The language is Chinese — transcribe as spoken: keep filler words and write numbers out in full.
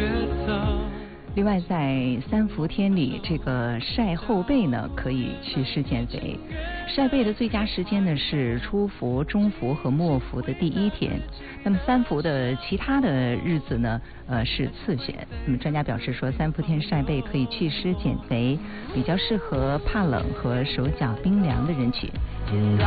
另外，在三伏天里，这个晒后背呢可以祛湿减肥。晒背的最佳时间呢是初伏、中伏和末伏的第一天。那么三伏的其他的日子呢，呃是次选。那么专家表示说，三伏天晒背可以祛湿减肥，比较适合怕冷和手脚冰凉的人群。